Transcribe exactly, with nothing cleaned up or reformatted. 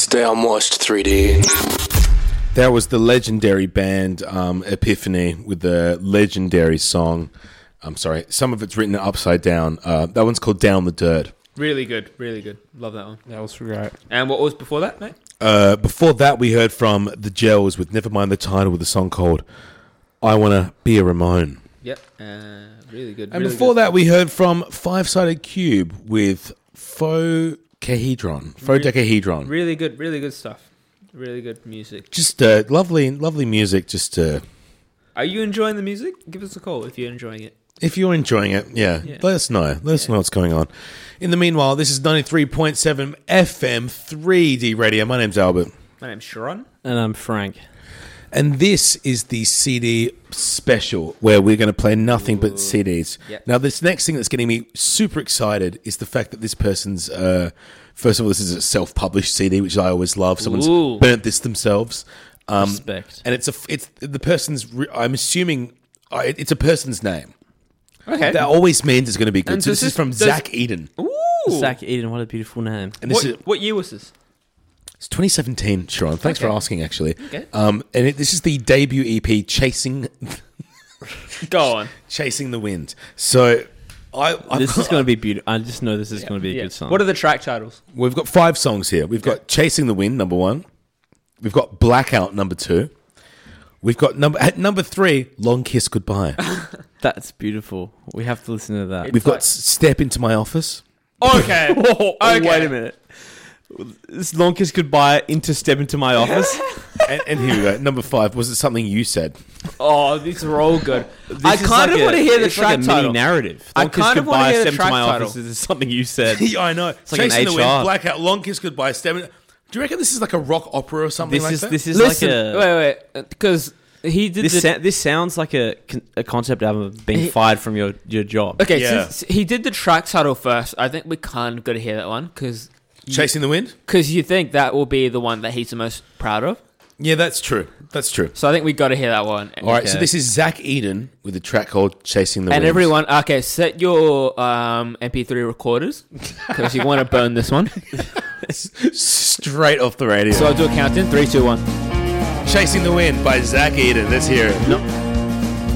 Stay on Washed three D. That was the legendary band um, Epiphany with the legendary song. I'm sorry, some of it's written upside down. Uh, that one's called Down the Dirt. Really good, really good. Love that one. That was great. And what was before that, mate? Uh, before that, we heard from The Gels with Never Mind the Title with a song called I Wanna Be a Ramone. Yep, uh, really good. And really before good. that, we heard from Five Sided Cube with Faux Cahedron. Faux Decahedron. Really good, really good stuff. Really good music. Just uh, lovely, lovely music. Just uh, Are you enjoying the music? Give us a call if you're enjoying it. if you're enjoying it, yeah, Yeah. let us know. Let us Yeah. know what's going on. In the meanwhile, this is ninety-three point seven F M three D Radio. My name's Albert. My name's Sharon. And I'm Frank. And this is the C D special where we're going to play nothing but C Ds. Yep. Now, this next thing that's getting me super excited is the fact that this person's, uh, first of all, this is a self-published C D, which I always love. Someone's Ooh. burnt this themselves. Um, Respect. And it's a, it's the person's, re- I'm assuming, uh, it- it's a person's name. Okay. That always means it's going to be good. And So does this is this- from does- Zach Eden. Ooh. Zach Eden, what a beautiful name. And this What, is what year was this? it's twenty seventeen, Sharon. Thanks Okay. for asking, actually. Okay. Um, and it, this is the debut E P, Chasing Go on. Chasing the Wind. So I, I've This got, is going to be beautiful. I just know this is going to be a Yeah. good song. What are the track titles? we've got five songs here. We've got Chasing the Wind, number one. We've got Blackout, number two. We've got number at number three, Long Kiss Goodbye. That's beautiful. We have to listen to that. We've got S- Step Into My Office. Okay. Oh, Okay. wait a minute. This long kiss goodbye into step into my office. and, and here we go. Number five, was it something you said? Oh, these are all good. This I is kind like of a- want to hear the it's track like a title. mini narrative. I Long kiss kind of wanna goodbye, hear the step into track my title. office. This is something you said. Yeah, I know. like Chasing an the H Wind, R. Blackout, Long Kiss Goodbye, Step Into... Do you reckon this is like a rock opera or something This like is that? this is Listen, like a. wait, wait, because he did This the... sa- this sounds like a con- a concept album of being He- fired from your, your job. Okay, Yeah. since he did the track title first, I think we kind of got to hear that one because Chasing the Wind? because you think that will be the one that he's the most proud of. Yeah, that's true. That's true. So I think we got to hear that one. All right, so Okay. this is Zach Eden with a track called Chasing the Wind. And everyone, okay, set your um, M P three recorders because you want to burn this one. Straight off the radio. So I'll do a countdown: three, two, one. Chasing the Wind by Zach Eden. Let's hear it. No.